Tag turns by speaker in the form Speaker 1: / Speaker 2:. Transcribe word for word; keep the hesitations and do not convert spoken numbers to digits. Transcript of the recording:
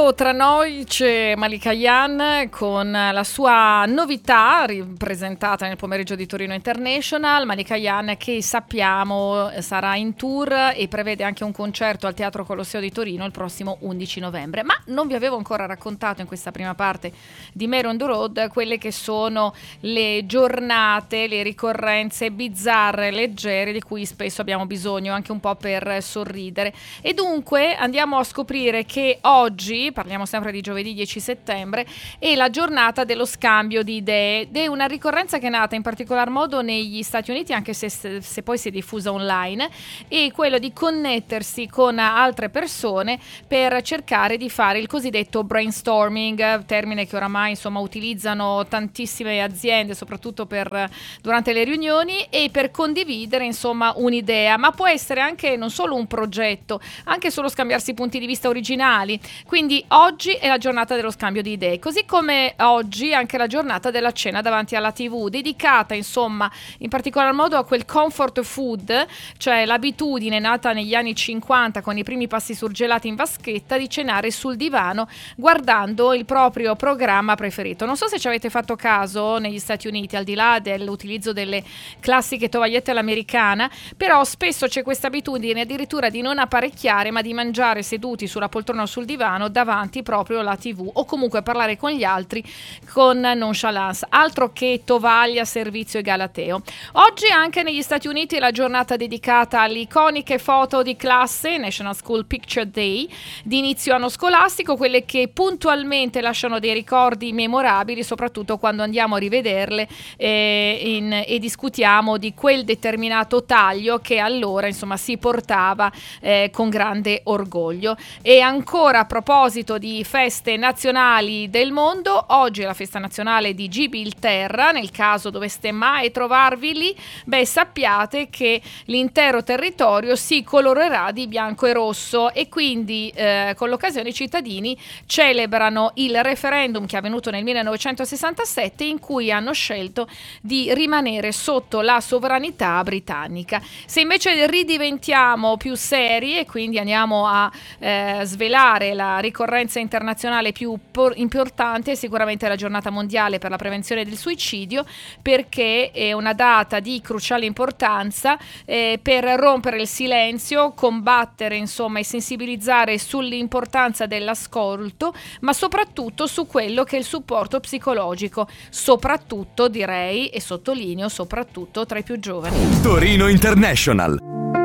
Speaker 1: nuovo tra noi c'è Malika Ayane con la sua novità ripresentata nel pomeriggio di Torino International. Malika Ayane, che sappiamo sarà in tour e prevede anche un concerto al Teatro Colosseo di Torino il prossimo undici novembre. Ma non vi avevo ancora raccontato in questa prima parte di Mary on the Road quelle che sono le giornate, le ricorrenze bizzarre, leggere, di cui spesso abbiamo bisogno anche un po' per sorridere. E dunque andiamo a scoprire che oggi, parliamo sempre di giovedì dieci settembre, è la giornata dello scambio di idee ed è una ricorrenza che è nata in particolar modo negli Stati Uniti, anche se, se poi si è diffusa online, è quello di connettersi con altre persone per cercare di fare il cosiddetto brainstorming, termine che oramai insomma utilizzano tantissime aziende, soprattutto per durante le riunioni, e per condividere insomma un'idea, ma può essere anche non solo un progetto, anche solo scambiarsi punti di vista originali. Quindi oggi è la giornata dello scambio di idee, così come oggi anche la giornata della cena davanti alla tivù, dedicata insomma in particolar modo a quel comfort food, cioè l'abitudine nata negli anni cinquanta con i primi passi surgelati in vaschetta di cenare sul divano guardando il proprio programma preferito. Non so se ci avete fatto caso negli Stati Uniti, al di là dell'utilizzo delle classiche tovagliette all'americana, però spesso c'è questa abitudine addirittura di non apparecchiare ma di mangiare seduti sulla poltrona o sul divano davanti proprio alla tivù, o comunque parlare con gli altri con nonchalance, altro che tovaglia, servizio e galateo. Oggi anche negli Stati Uniti è la giornata dedicata alle iconiche foto di classe, National School Picture Day, di inizio anno scolastico, quelle che puntualmente lasciano dei ricordi memorabili, soprattutto quando andiamo a rivederle eh, in, e discutiamo di quel determinato taglio che allora insomma si portava eh, con grande orgoglio. E ancora, a proposito di feste nazionali del mondo, oggi è la festa nazionale di Gibilterra. Nel caso doveste mai trovarvi lì, beh, sappiate che l'intero territorio si colorerà di bianco e rosso, e quindi eh, con l'occasione i cittadini celebrano il referendum che è avvenuto nel millenovecentosessantasette, in cui hanno scelto di rimanere sotto la sovranità britannica. Se invece ridiventiamo più seri e quindi andiamo a eh, svelare la ricorrenza internazionale più por- importante, sicuramente la giornata mondiale per la prevenzione del suicidio, perché è una data di cruciale importanza eh, per rompere il silenzio, combattere insomma e sensibilizzare sull'importanza dell'ascolto, ma soprattutto su quello che è il supporto psicologico, soprattutto direi, e sottolineo soprattutto tra i più giovani.
Speaker 2: Torino International.